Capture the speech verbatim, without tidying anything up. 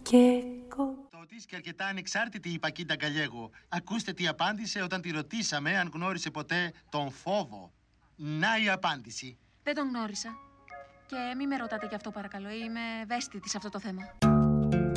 Το ότι είσαι και αρκετά ανεξάρτητη η Πακίντα Γκαλιέγο. Ακούστε τι απάντησε όταν τη ρωτήσαμε αν γνώρισε ποτέ τον φόβο. Να η απάντηση. Δεν τον γνώρισα. Και μη με ρωτάτε γι' αυτό παρακαλώ. Είμαι ευαίσθητη σε αυτό το θέμα.